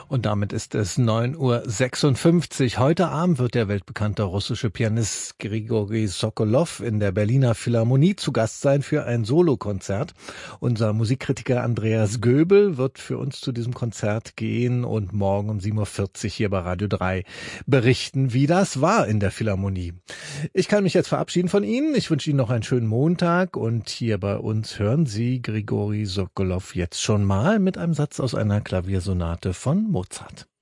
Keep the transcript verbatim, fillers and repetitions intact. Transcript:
Und damit ist es neun Uhr sechsundfünfzig. Heute Abend wird der weltbekannte russische Pianist Grigori Sokolow in der Berliner Philharmonie zu Gast sein für ein Solokonzert. Unser Musikkritiker Andreas Göbel wird für uns zu diesem Konzert gehen und morgen um sieben Uhr vierzig hier bei Radio drei berichten, wie das war in der Philharmonie. Ich kann mich jetzt verabschieden von Ihnen. Ich wünsche Ihnen noch einen schönen Montag und hier bei uns hören Sie Grigori Sokolow jetzt schon mal mit einem Satz aus einer Klaviersonate von Mozart.